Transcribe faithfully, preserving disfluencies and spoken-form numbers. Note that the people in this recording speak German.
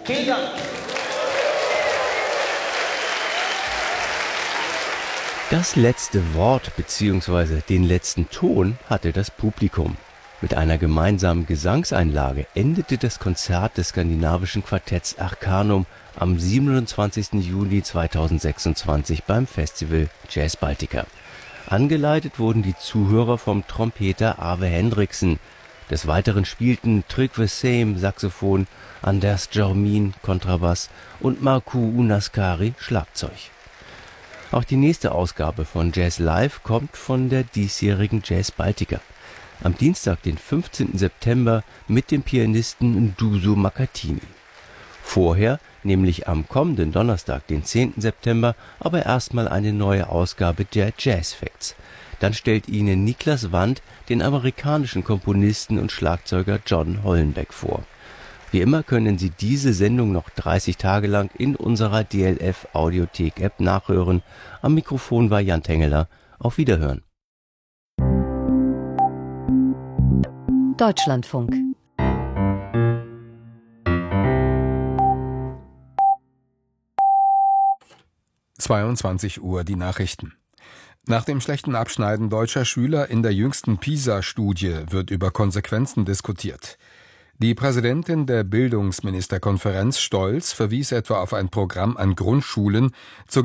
Vielen Dank. Das letzte Wort bzw. den letzten Ton hatte das Publikum. Mit einer gemeinsamen Gesangseinlage endete das Konzert des skandinavischen Quartetts Arcanum am siebenundzwanzigsten Juni zweitausendsechsundzwanzig beim Festival Jazz Baltica. Angeleitet wurden die Zuhörer vom Trompeter Ave Hendriksen. Des Weiteren spielten Trygve Seim Saxophon, Anders Jormin Kontrabass und Markku Unaskari Schlagzeug. Auch die nächste Ausgabe von Jazz Live kommt von der diesjährigen Jazz Baltica. Am Dienstag, den fünfzehnten September, mit dem Pianisten Nduso Makatini. Vorher, nämlich am kommenden Donnerstag, den zehnten September, aber erstmal eine neue Ausgabe der Jazz Facts. Dann stellt Ihnen Niklas Wandt den amerikanischen Komponisten und Schlagzeuger John Hollenbeck vor. Wie immer können Sie diese Sendung noch dreißig Tage lang in unserer D L F Audiothek App nachhören. Am Mikrofon war Jan Tengeler. Auf Wiederhören. Deutschlandfunk. zweiundzwanzig Uhr die Nachrichten. Nach dem schlechten Abschneiden deutscher Schüler in der jüngsten PISA-Studie wird über Konsequenzen diskutiert. Die Präsidentin der Bildungsministerkonferenz Stolz verwies etwa auf ein Programm an Grundschulen zur